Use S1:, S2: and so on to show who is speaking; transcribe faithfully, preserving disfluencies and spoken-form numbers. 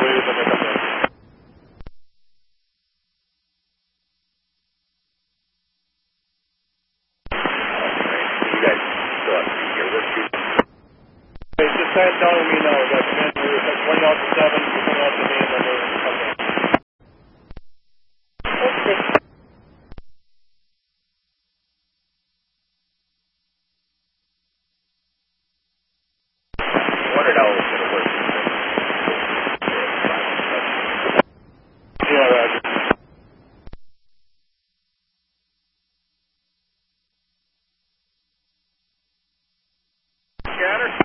S1: wave and then come in.
S2: You guys still have to be here with you.
S1: It's just time telling me now that we're twenty out to seven, we're twenty out to me, and then we're coming in.
S3: Okay.
S2: I wondered how it was going to work.
S1: Yeah, Roger.
S2: Scatter?